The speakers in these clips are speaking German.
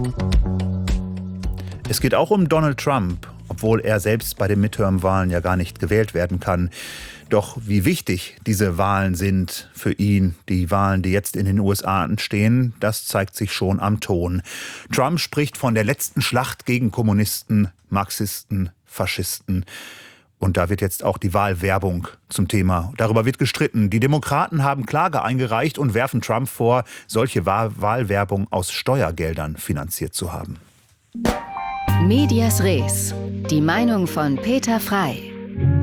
Es geht auch um Donald Trump, obwohl er selbst bei den Midterm-Wahlen ja gar nicht gewählt werden kann. Doch wie wichtig diese Wahlen sind für ihn, die Wahlen, die jetzt in den USA anstehen, das zeigt sich schon am Ton. Trump spricht von der letzten Schlacht gegen Kommunisten, Marxisten, Faschisten. Und da wird jetzt auch die Wahlwerbung zum Thema. Darüber wird gestritten. Die Demokraten haben Klage eingereicht und werfen Trump vor, solche Wahlwerbung aus Steuergeldern finanziert zu haben. Medias Res. Die Meinung von Peter Frey.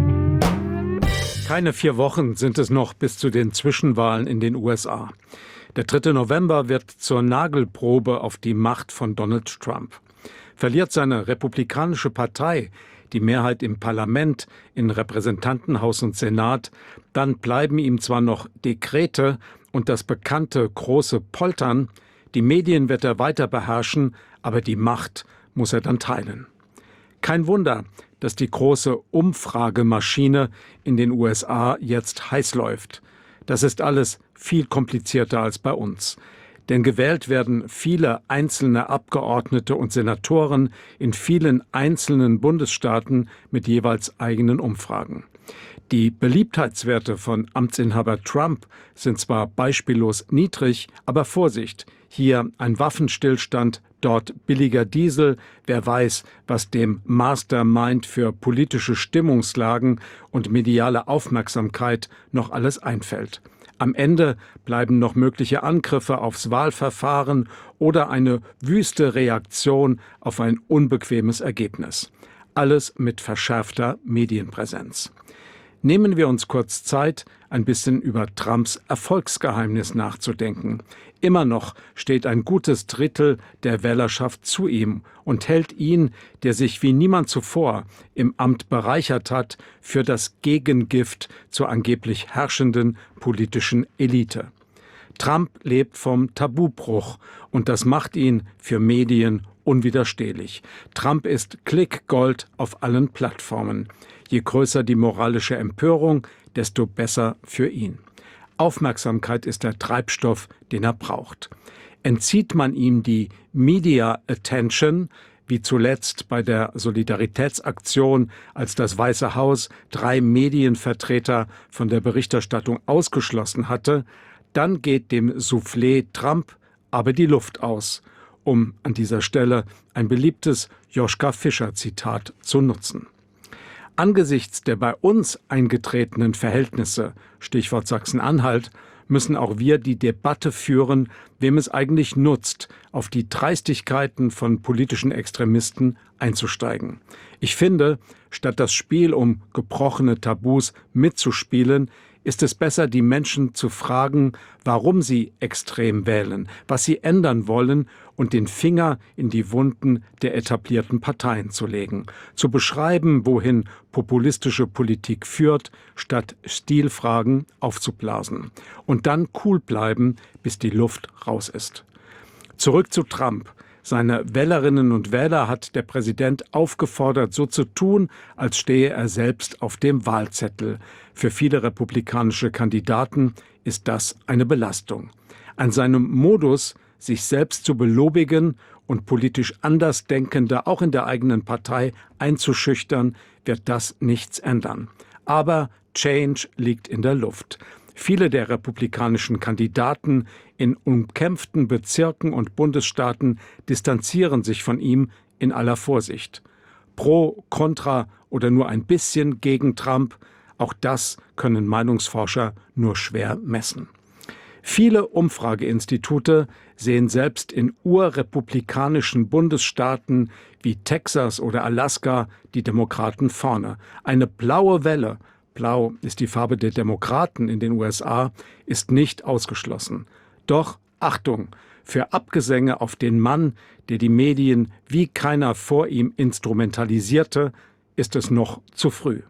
Keine 4 Wochen sind es noch bis zu den Zwischenwahlen in den USA. Der 3. November wird zur Nagelprobe auf die Macht von Donald Trump. Verliert seine republikanische Partei die Mehrheit im Parlament, in Repräsentantenhaus und Senat, dann bleiben ihm zwar noch Dekrete und das bekannte große Poltern, die Medien wird er weiter beherrschen, aber die Macht muss er dann teilen. Kein Wunder, dass die große Umfragemaschine in den USA jetzt heiß läuft. Das ist alles viel komplizierter als bei uns. Denn gewählt werden viele einzelne Abgeordnete und Senatoren in vielen einzelnen Bundesstaaten mit jeweils eigenen Umfragen. Die Beliebtheitswerte von Amtsinhaber Trump sind zwar beispiellos niedrig, aber Vorsicht, hier ein Waffenstillstand, dort billiger Diesel, wer weiß, was dem Mastermind für politische Stimmungslagen und mediale Aufmerksamkeit noch alles einfällt. Am Ende bleiben noch mögliche Angriffe aufs Wahlverfahren oder eine wüste Reaktion auf ein unbequemes Ergebnis. Alles mit verschärfter Medienpräsenz. Nehmen wir uns kurz Zeit, ein bisschen über Trumps Erfolgsgeheimnis nachzudenken. Immer noch steht ein gutes Drittel der Wählerschaft zu ihm und hält ihn, der sich wie niemand zuvor im Amt bereichert hat, für das Gegengift zur angeblich herrschenden politischen Elite. Trump lebt vom Tabubruch und das macht ihn für Medien unwiderstehlich. Trump ist Klickgold auf allen Plattformen. Je größer die moralische Empörung, desto besser für ihn. Aufmerksamkeit ist der Treibstoff, den er braucht. Entzieht man ihm die Media Attention, wie zuletzt bei der Solidaritätsaktion, als das Weiße Haus 3 Medienvertreter von der Berichterstattung ausgeschlossen hatte, dann geht dem Soufflé Trump aber die Luft aus, um an dieser Stelle ein beliebtes Joschka Fischer-Zitat zu nutzen. Angesichts der bei uns eingetretenen Verhältnisse, Stichwort Sachsen-Anhalt, müssen auch wir die Debatte führen, wem es eigentlich nutzt, auf die Dreistigkeiten von politischen Extremisten einzusteigen. Ich finde, statt das Spiel um gebrochene Tabus mitzuspielen, ist es besser, die Menschen zu fragen, warum sie extrem wählen, was sie ändern wollen und den Finger in die Wunden der etablierten Parteien zu legen, zu beschreiben, wohin populistische Politik führt, statt Stilfragen aufzublasen und dann cool bleiben, bis die Luft raus ist. Zurück zu Trump. Seine Wählerinnen und Wähler hat der Präsident aufgefordert, so zu tun, als stehe er selbst auf dem Wahlzettel. Für viele republikanische Kandidaten ist das eine Belastung. An seinem Modus, sich selbst zu belobigen und politisch Andersdenkende auch in der eigenen Partei einzuschüchtern, wird das nichts ändern. Aber Change liegt in der Luft. Viele der republikanischen Kandidaten in umkämpften Bezirken und Bundesstaaten distanzieren sich von ihm in aller Vorsicht. Pro, kontra oder nur ein bisschen gegen Trump, auch das können Meinungsforscher nur schwer messen. Viele Umfrageinstitute sehen selbst in urrepublikanischen Bundesstaaten wie Texas oder Alaska die Demokraten vorne. Eine blaue Welle, blau ist die Farbe der Demokraten in den USA, ist nicht ausgeschlossen. Doch Achtung, für Abgesänge auf den Mann, der die Medien wie keiner vor ihm instrumentalisierte, ist es noch zu früh.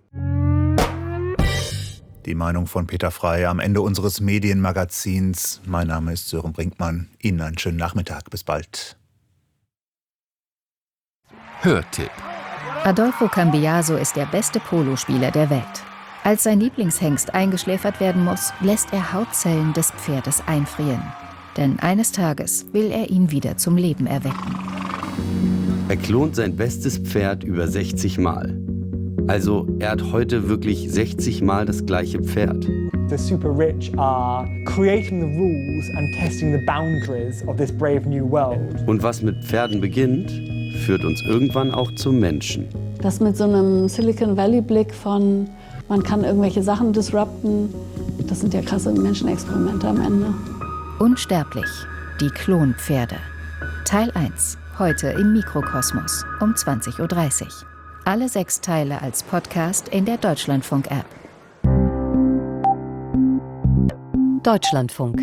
Die Meinung von Peter Frey am Ende unseres Medienmagazins. Mein Name ist Sören Brinkmann. Ihnen einen schönen Nachmittag. Bis bald. Hörtipp. Adolfo Cambiaso ist der beste Polospieler der Welt. Als sein Lieblingshengst eingeschläfert werden muss, lässt er Hautzellen des Pferdes einfrieren. Denn eines Tages will er ihn wieder zum Leben erwecken. Er klont sein bestes Pferd über 60 Mal. Also er hat heute wirklich 60 Mal das gleiche Pferd. The super rich are creating the rules and testing the boundaries of this brave new world. Und was mit Pferden beginnt, führt uns irgendwann auch zum Menschen. Das mit so einem Silicon Valley-Blick von, man kann irgendwelche Sachen disrupten, das sind ja krasse Menschenexperimente am Ende. Unsterblich, die Klonpferde. Teil 1, heute im Mikrokosmos um 20:30 Uhr. Alle 6 Teile als Podcast in der Deutschlandfunk-App. Deutschlandfunk.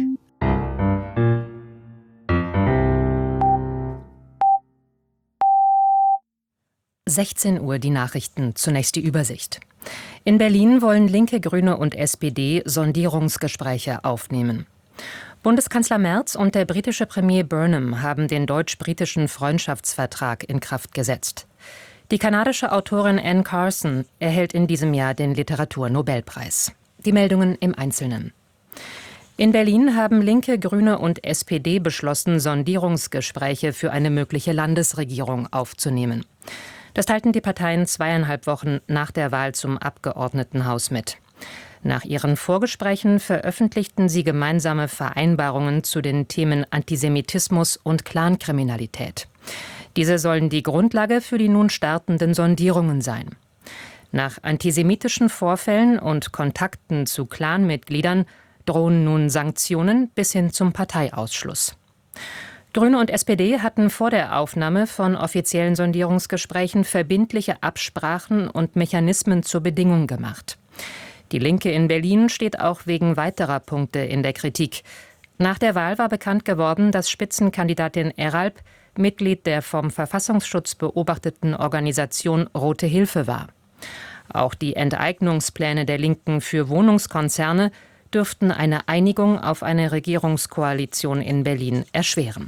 (16 Uhr) die Nachrichten, zunächst die Übersicht. In Berlin wollen Linke, Grüne und SPD Sondierungsgespräche aufnehmen. Bundeskanzler Merz und der britische Premier Burnham haben den deutsch-britischen Freundschaftsvertrag in Kraft gesetzt. Die kanadische Autorin Anne Carson erhält in diesem Jahr den Literaturnobelpreis. Die Meldungen im Einzelnen. In Berlin haben Linke, Grüne und SPD beschlossen, Sondierungsgespräche für eine mögliche Landesregierung aufzunehmen. Das teilten die Parteien 2,5 Wochen nach der Wahl zum Abgeordnetenhaus mit. Nach ihren Vorgesprächen veröffentlichten sie gemeinsame Vereinbarungen zu den Themen Antisemitismus und Clankriminalität. Diese sollen die Grundlage für die nun startenden Sondierungen sein. Nach antisemitischen Vorfällen und Kontakten zu Clanmitgliedern drohen nun Sanktionen bis hin zum Parteiausschluss. Grüne und SPD hatten vor der Aufnahme von offiziellen Sondierungsgesprächen verbindliche Absprachen und Mechanismen zur Bedingung gemacht. Die Linke in Berlin steht auch wegen weiterer Punkte in der Kritik. Nach der Wahl war bekannt geworden, dass Spitzenkandidatin Eralp Mitglied der vom Verfassungsschutz beobachteten Organisation Rote Hilfe war. Auch die Enteignungspläne der Linken für Wohnungskonzerne dürften eine Einigung auf eine Regierungskoalition in Berlin erschweren.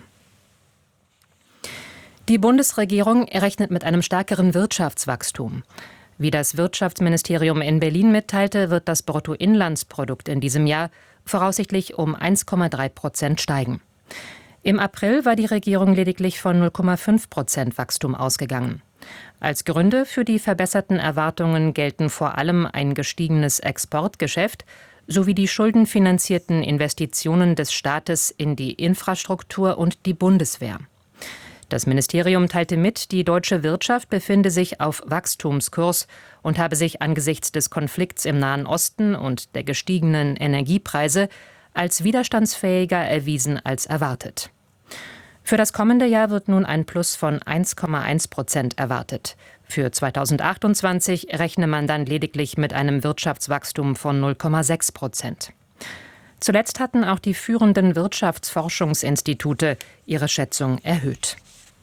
Die Bundesregierung rechnet mit einem stärkeren Wirtschaftswachstum. Wie das Wirtschaftsministerium in Berlin mitteilte, wird das Bruttoinlandsprodukt in diesem Jahr voraussichtlich um 1,3% steigen. Im April war die Regierung lediglich von 0,5% Wachstum ausgegangen. Als Gründe für die verbesserten Erwartungen gelten vor allem ein gestiegenes Exportgeschäft sowie die schuldenfinanzierten Investitionen des Staates in die Infrastruktur und die Bundeswehr. Das Ministerium teilte mit, die deutsche Wirtschaft befinde sich auf Wachstumskurs und habe sich angesichts des Konflikts im Nahen Osten und der gestiegenen Energiepreise als widerstandsfähiger erwiesen als erwartet. Für das kommende Jahr wird nun ein Plus von 1,1% erwartet. Für 2028 rechne man dann lediglich mit einem Wirtschaftswachstum von 0,6%. Zuletzt hatten auch die führenden Wirtschaftsforschungsinstitute ihre Schätzung erhöht.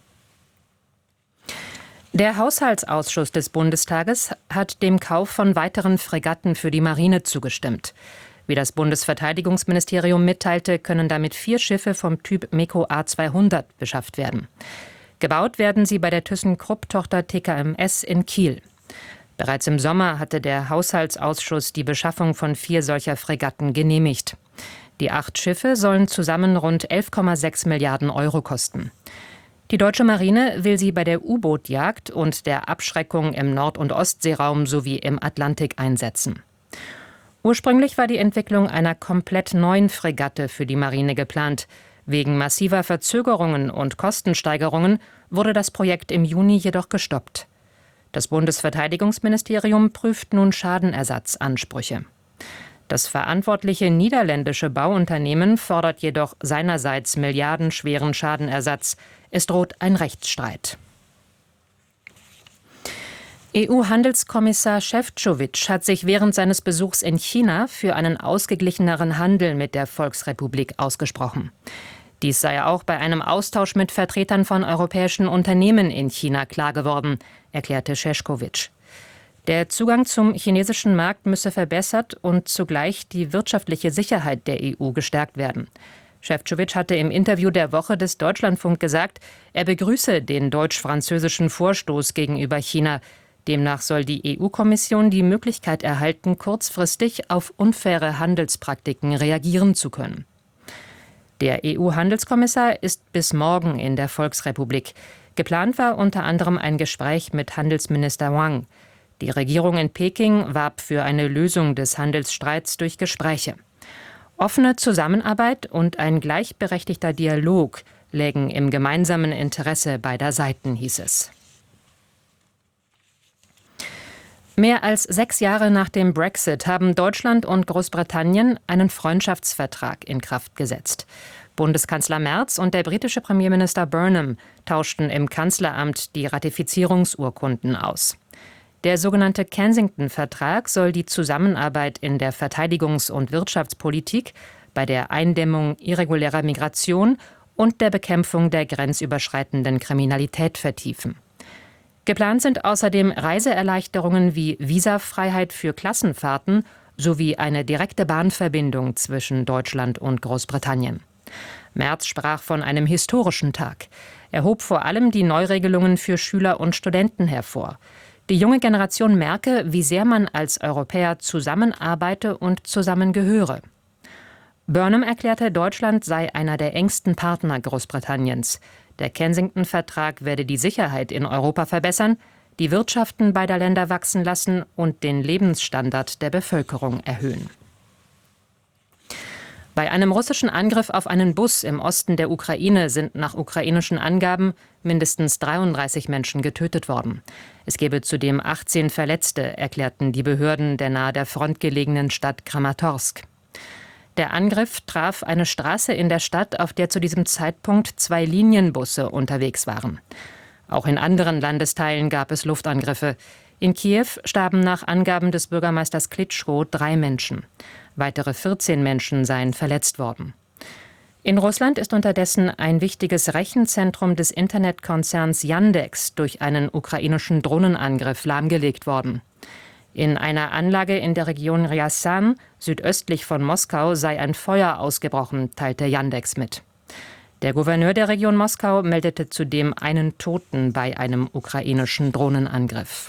Der Haushaltsausschuss des Bundestages hat dem Kauf von weiteren Fregatten für die Marine zugestimmt. Wie das Bundesverteidigungsministerium mitteilte, können damit 4 Schiffe vom Typ MEKO A200 beschafft werden. Gebaut werden sie bei der ThyssenKrupp-Tochter TKMS in Kiel. Bereits im Sommer hatte der Haushaltsausschuss die Beschaffung von 4 solcher Fregatten genehmigt. Die 8 Schiffe sollen zusammen rund 11,6 Milliarden Euro kosten. Die deutsche Marine will sie bei der U-Boot-Jagd und der Abschreckung im Nord- und Ostseeraum sowie im Atlantik einsetzen. Ursprünglich war die Entwicklung einer komplett neuen Fregatte für die Marine geplant. Wegen massiver Verzögerungen und Kostensteigerungen wurde das Projekt im Juni jedoch gestoppt. Das Bundesverteidigungsministerium prüft nun Schadenersatzansprüche. Das verantwortliche niederländische Bauunternehmen fordert jedoch seinerseits milliardenschweren Schadenersatz. Es droht ein Rechtsstreit. EU-Handelskommissar Šefčovič hat sich während seines Besuchs in China für einen ausgeglicheneren Handel mit der Volksrepublik ausgesprochen. Dies sei auch bei einem Austausch mit Vertretern von europäischen Unternehmen in China klar geworden, erklärte Šefčovič. Der Zugang zum chinesischen Markt müsse verbessert und zugleich die wirtschaftliche Sicherheit der EU gestärkt werden. Šefčovič hatte im Interview der Woche des Deutschlandfunk gesagt, er begrüße den deutsch-französischen Vorstoß gegenüber China. Demnach soll die EU-Kommission die Möglichkeit erhalten, kurzfristig auf unfaire Handelspraktiken reagieren zu können. Der EU-Handelskommissar ist bis morgen in der Volksrepublik. Geplant war unter anderem ein Gespräch mit Handelsminister Wang. Die Regierung in Peking warb für eine Lösung des Handelsstreits durch Gespräche. Offene Zusammenarbeit und ein gleichberechtigter Dialog lägen im gemeinsamen Interesse beider Seiten, hieß es. Mehr als 6 Jahre nach dem Brexit haben Deutschland und Großbritannien einen Freundschaftsvertrag in Kraft gesetzt. Bundeskanzler Merz und der britische Premierminister Burnham tauschten im Kanzleramt die Ratifizierungsurkunden aus. Der sogenannte Kensington-Vertrag soll die Zusammenarbeit in der Verteidigungs- und Wirtschaftspolitik, bei der Eindämmung irregulärer Migration und der Bekämpfung der grenzüberschreitenden Kriminalität vertiefen. Geplant sind außerdem Reiseerleichterungen wie Visafreiheit für Klassenfahrten sowie eine direkte Bahnverbindung zwischen Deutschland und Großbritannien. Merz sprach von einem historischen Tag. Er hob vor allem die Neuregelungen für Schüler und Studenten hervor. Die junge Generation merke, wie sehr man als Europäer zusammenarbeite und zusammengehöre. Burnham erklärte, Deutschland sei einer der engsten Partner Großbritanniens. Der Kensington-Vertrag werde die Sicherheit in Europa verbessern, die Wirtschaften beider Länder wachsen lassen und den Lebensstandard der Bevölkerung erhöhen. Bei einem russischen Angriff auf einen Bus im Osten der Ukraine sind nach ukrainischen Angaben mindestens 33 Menschen getötet worden. Es gebe zudem 18 Verletzte, erklärten die Behörden der nahe der Front gelegenen Stadt Kramatorsk. Der Angriff traf eine Straße in der Stadt, auf der zu diesem Zeitpunkt 2 Linienbusse unterwegs waren. Auch in anderen Landesteilen gab es Luftangriffe. In Kiew starben nach Angaben des Bürgermeisters Klitschko 3 Menschen. Weitere 14 Menschen seien verletzt worden. In Russland ist unterdessen ein wichtiges Rechenzentrum des Internetkonzerns Yandex durch einen ukrainischen Drohnenangriff lahmgelegt worden. In einer Anlage in der Region Ryazan, südöstlich von Moskau, sei ein Feuer ausgebrochen, teilte Yandex mit. Der Gouverneur der Region Moskau meldete zudem einen Toten bei einem ukrainischen Drohnenangriff.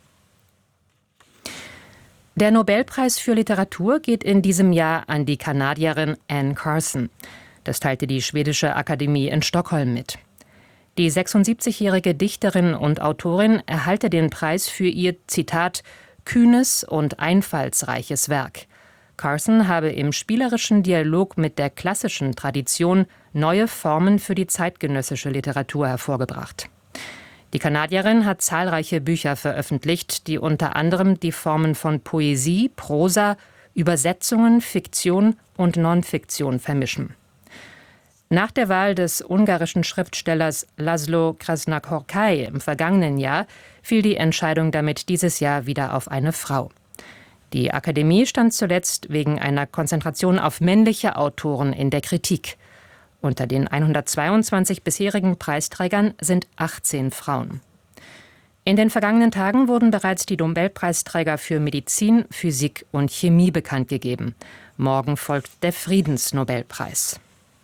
Der Nobelpreis für Literatur geht in diesem Jahr an die Kanadierin Anne Carson. Das teilte die Schwedische Akademie in Stockholm mit. Die 76-jährige Dichterin und Autorin erhalte den Preis für ihr, Zitat, kühnes und einfallsreiches Werk. Carson habe im spielerischen Dialog mit der klassischen Tradition neue Formen für die zeitgenössische Literatur hervorgebracht. Die Kanadierin hat zahlreiche Bücher veröffentlicht, die unter anderem die Formen von Poesie, Prosa, Übersetzungen, Fiktion und Non-Fiktion vermischen. Nach der Wahl des ungarischen Schriftstellers Laszlo Krasznahorkai im vergangenen Jahr fiel die Entscheidung damit dieses Jahr wieder auf eine Frau. Die Akademie stand zuletzt wegen einer Konzentration auf männliche Autoren in der Kritik. Unter den 122 bisherigen Preisträgern sind 18 Frauen. In den vergangenen Tagen wurden bereits die Nobelpreisträger für Medizin, Physik und Chemie bekannt gegeben. Morgen folgt der Friedensnobelpreis.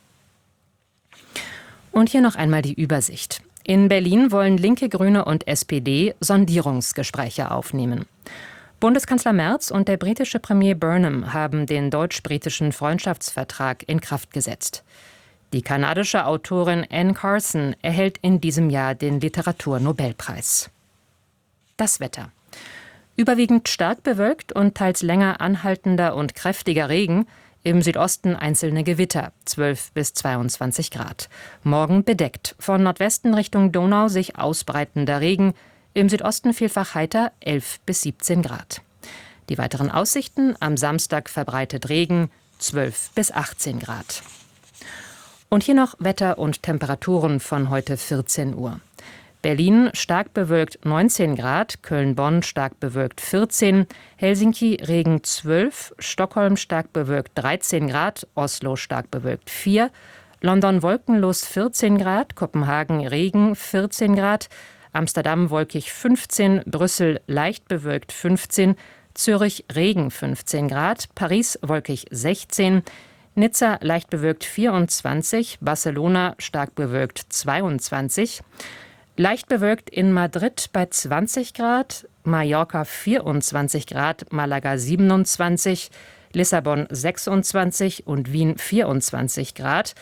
Und hier noch einmal die Übersicht. In Berlin wollen Linke, Grüne und SPD Sondierungsgespräche aufnehmen. Bundeskanzler Merz und der britische Premier Burnham haben den deutsch-britischen Freundschaftsvertrag in Kraft gesetzt. Die kanadische Autorin Anne Carson erhält in diesem Jahr den Literaturnobelpreis. Das Wetter. Überwiegend stark bewölkt und teils länger anhaltender und kräftiger Regen. Im Südosten einzelne Gewitter, 12 bis 22 Grad. Morgen bedeckt, von Nordwesten Richtung Donau sich ausbreitender Regen, im Südosten vielfach heiter, 11 bis 17 Grad. Die weiteren Aussichten, am Samstag verbreitet Regen, 12 bis 18 Grad. Und hier noch Wetter und Temperaturen von heute 14 Uhr. Berlin stark bewölkt 19 Grad, Köln-Bonn stark bewölkt 14, Helsinki Regen 12, Stockholm stark bewölkt 13 Grad, Oslo stark bewölkt 4, London wolkenlos 14 Grad, Kopenhagen Regen 14 Grad, Amsterdam wolkig 15, Brüssel leicht bewölkt 15, Zürich Regen 15 Grad, Paris wolkig 16, Nizza leicht bewölkt 24, Barcelona stark bewölkt 22, leicht bewölkt in Madrid bei 20 Grad, Mallorca 24 Grad, Malaga 27, Lissabon 26 und Wien 24 Grad,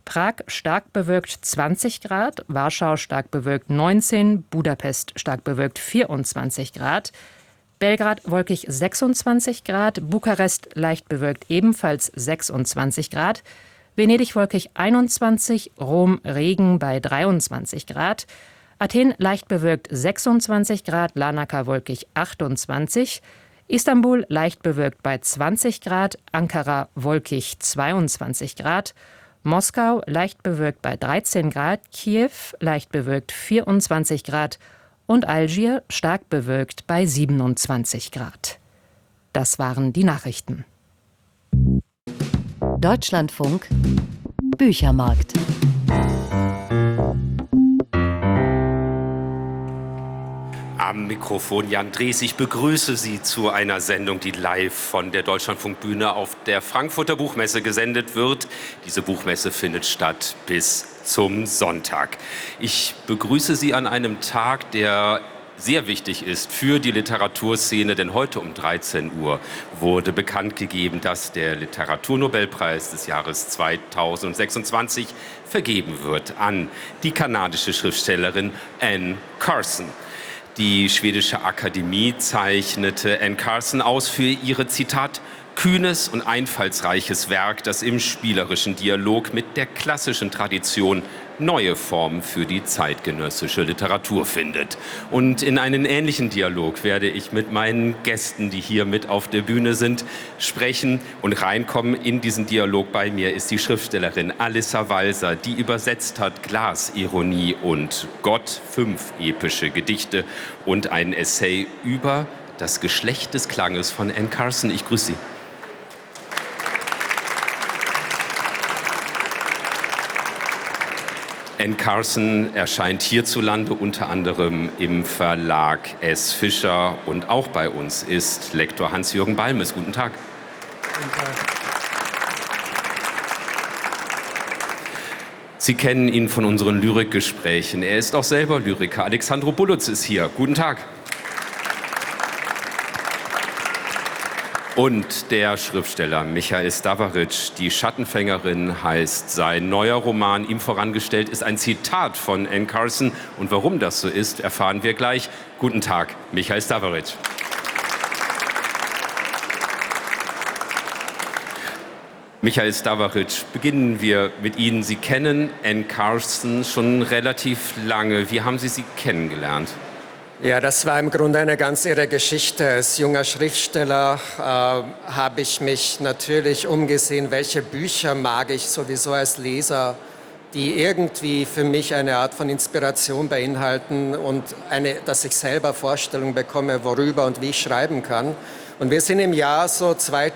Prag stark bewölkt 20 Grad, Warschau stark bewölkt 19, Budapest stark bewölkt 24 Grad, Belgrad wolkig 26 Grad, Bukarest leicht bewölkt ebenfalls 26 Grad, Venedig wolkig 21, Rom Regen bei 23 Grad, Athen leicht bewölkt 26 Grad, Larnaca wolkig 28, Istanbul leicht bewölkt bei 20 Grad, Ankara wolkig 22 Grad, Moskau leicht bewölkt bei 13 Grad, Kiew leicht bewölkt 24 Grad und Algier stark bewölkt bei 27 Grad. Das waren die Nachrichten. Deutschlandfunk Büchermarkt. Am Mikrofon Jan Drees. Ich begrüße Sie zu einer Sendung, die live von der Deutschlandfunkbühne auf der Frankfurter Buchmesse gesendet wird. Diese Buchmesse findet statt bis zum Sonntag. Ich begrüße Sie an einem Tag, der sehr wichtig ist für die Literaturszene, denn heute um 13 Uhr wurde bekannt gegeben, dass der Literaturnobelpreis des Jahres 2026 vergeben wird an die kanadische Schriftstellerin Anne Carson. Die schwedische Akademie zeichnete Anne Carson aus für ihre, Zitat, kühnes und einfallsreiches Werk, das im spielerischen Dialog mit der klassischen Tradition neue Formen für die zeitgenössische Literatur findet. Und in einen ähnlichen Dialog werde ich mit meinen Gästen, die hier mit auf der Bühne sind, sprechen und reinkommen in diesen Dialog. Bei mir ist die Schriftstellerin Alissa Walser, die übersetzt hat Glasironie und Gott, 5 epische Gedichte und ein Essay über das Geschlecht des Klanges von Anne Carson. Ich grüße Sie. Anne Carson erscheint hierzulande unter anderem im Verlag S. Fischer und auch bei uns ist Lektor Hans-Jürgen Balmes. Guten Tag. Guten Tag. Sie kennen ihn von unseren Lyrikgesprächen. Er ist auch selber Lyriker. Alexandro Bulutz ist hier. Guten Tag. Und der Schriftsteller Michael Stavaric, Die Schattenfängerin heißt sein neuer Roman. Ihm vorangestellt ist ein Zitat von Anne Carson. Und warum das so ist, erfahren wir gleich. Guten Tag, Michael Stavaric. Michael Stavaric, beginnen wir mit Ihnen. Sie kennen Anne Carson schon relativ lange. Wie haben Sie sie kennengelernt? Ja, das war im Grunde eine ganz irre Geschichte. Als junger Schriftsteller habe ich mich natürlich umgesehen, welche Bücher mag ich sowieso als Leser, die irgendwie für mich eine Art von Inspiration beinhalten und dass ich selber Vorstellung bekomme, worüber und wie ich schreiben kann. Und wir sind im Jahr so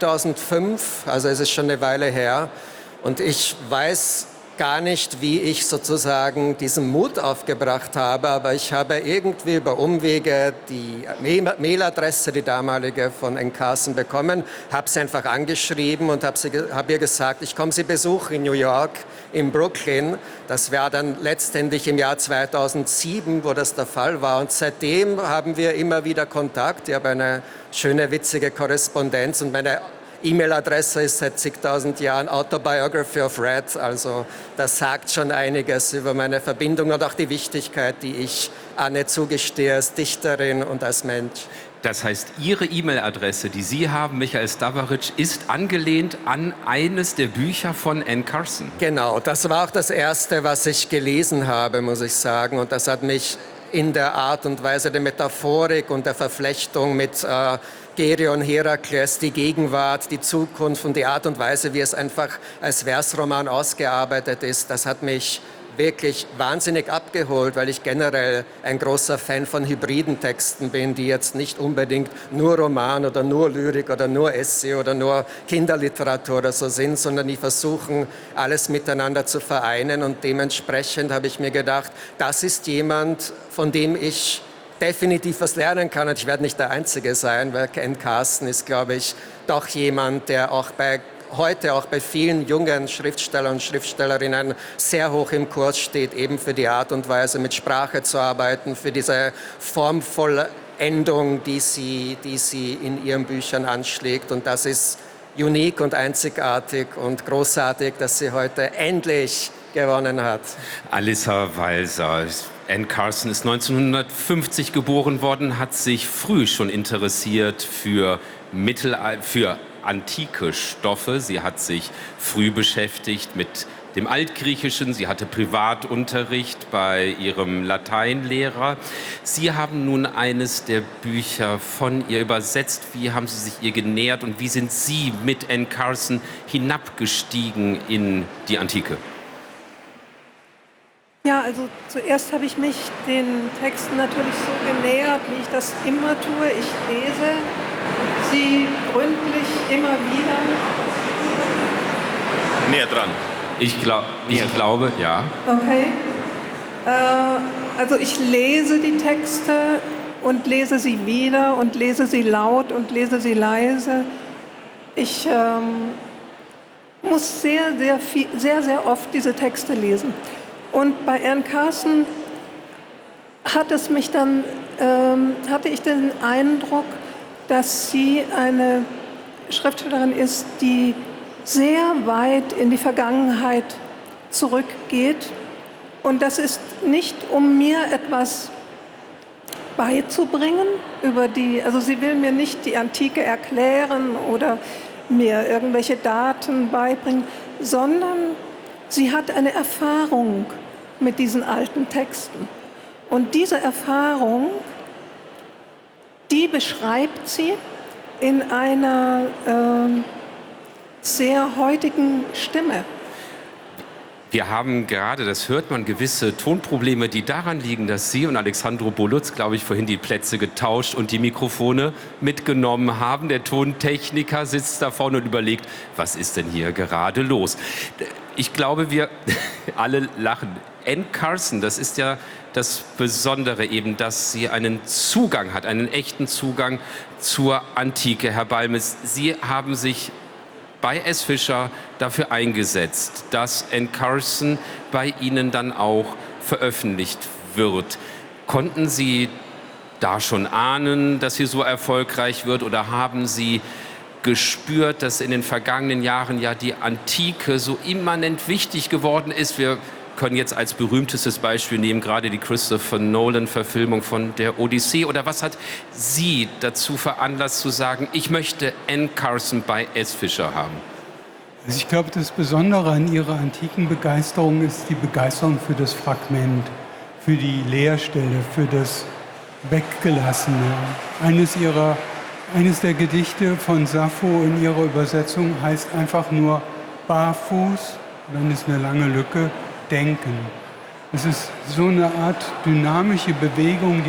2005, also es ist schon eine Weile her, und ich weiß gar nicht, wie ich sozusagen diesen Mut aufgebracht habe, aber ich habe irgendwie über Umwege die Mailadresse, die damalige von Anne Carson bekommen, habe sie einfach angeschrieben und habe ihr gesagt, ich komme Sie besuchen in New York, in Brooklyn. Das war dann letztendlich im Jahr 2007, wo das der Fall war. Und seitdem haben wir immer wieder Kontakt. Ich habe eine schöne, witzige Korrespondenz und meine E-Mail-Adresse ist seit zigtausend Jahren Autobiography of Red, also das sagt schon einiges über meine Verbindung und auch die Wichtigkeit, die ich Anne zugestehe als Dichterin und als Mensch. Das heißt, Ihre E-Mail-Adresse, die Sie haben, Michael Stavaric, ist angelehnt an eines der Bücher von Anne Carson. Genau, das war auch das Erste, was ich gelesen habe, muss ich sagen, und das hat mich in der Art und Weise der Metaphorik und der Verflechtung mit Gerion, Herakles, die Gegenwart, die Zukunft und die Art und Weise, wie es einfach als Versroman ausgearbeitet ist, das hat mich wirklich wahnsinnig abgeholt, weil ich generell ein großer Fan von hybriden Texten bin, die jetzt nicht unbedingt nur Roman oder nur Lyrik oder nur Essay oder nur Kinderliteratur oder so sind, sondern die versuchen, alles miteinander zu vereinen. Und dementsprechend habe ich mir gedacht, das ist jemand, von dem ich definitiv was lernen kann. Und ich werde nicht der Einzige sein, weil Anne Carson ist, glaube ich, doch jemand, der auch heute auch bei vielen jungen Schriftstellern und Schriftstellerinnen sehr hoch im Kurs steht, eben für die Art und Weise, mit Sprache zu arbeiten, für diese Formvollendung, die sie in ihren Büchern anschlägt. Und das ist unique und einzigartig und großartig, dass sie heute endlich gewonnen hat. Alissa Walser. Anne Carson ist 1950 geboren worden, hat sich früh schon interessiert für antike Stoffe. Sie hat sich früh beschäftigt mit dem Altgriechischen. Sie hatte Privatunterricht bei ihrem Lateinlehrer. Sie haben nun eines der Bücher von ihr übersetzt. Wie haben Sie sich ihr genähert und wie sind Sie mit Anne Carson hinabgestiegen in die Antike? Ja, also zuerst habe ich mich den Texten natürlich so genähert, wie ich das immer tue. Ich lese sie gründlich immer wieder. Näher dran. Ich glaube, ja. Okay. Also ich lese die Texte und lese sie wieder und lese sie laut und lese sie leise. Ich muss sehr oft diese Texte lesen. Und bei Anne Carson hatte ich den Eindruck, dass sie eine Schriftstellerin ist, die sehr weit in die Vergangenheit zurückgeht. Und das ist nicht, um mir etwas beizubringen also sie will mir nicht die Antike erklären oder mir irgendwelche Daten beibringen, sondern sie hat eine Erfahrung mit diesen alten Texten. Und diese Erfahrung, die beschreibt sie in einer sehr heutigen Stimme. Wir haben gerade, das hört man, gewisse Tonprobleme, die daran liegen, dass Sie und Alexandro Bolutz, glaube ich, vorhin die Plätze getauscht und die Mikrofone mitgenommen haben. Der Tontechniker sitzt da vorne und überlegt, was ist denn hier gerade los? Ich glaube, wir alle lachen. Anne Carson, das ist ja das Besondere eben, dass sie einen Zugang hat, einen echten Zugang zur Antike, Herr Balmes. Sie haben sich bei S. Fischer dafür eingesetzt, dass Anne Carson bei Ihnen dann auch veröffentlicht wird. Konnten Sie da schon ahnen, dass sie so erfolgreich wird, oder haben Sie gespürt, dass in den vergangenen Jahren ja die Antike so immanent wichtig geworden ist? Wir können jetzt als berühmtestes Beispiel nehmen, gerade die Christopher Nolan-Verfilmung von der Odyssee. Oder was hat Sie dazu veranlasst zu sagen, ich möchte Anne Carson bei S. Fischer haben? Also ich glaube, das Besondere an ihrer antiken Begeisterung ist die Begeisterung für das Fragment, für die Leerstelle, für das Weggelassene. Eines der Gedichte von Sappho in ihrer Übersetzung heißt einfach nur barfuß, dann ist eine lange Lücke, denken. Es ist so eine Art dynamische Bewegung,